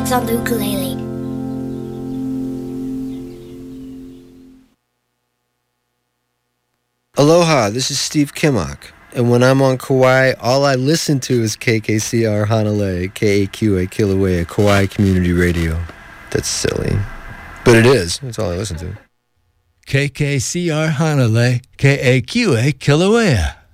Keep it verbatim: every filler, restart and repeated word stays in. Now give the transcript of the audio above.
Beats on the ukulele. Aloha, this is Steve Kimmock, and when I'm on Kauai, all I listen to is K K C R Hanalei, K A Q A Kilauea, Kauai Community Radio. That's silly. But it is. That's all I listen to. K K C R Hanalei, K A Q A Kilauea.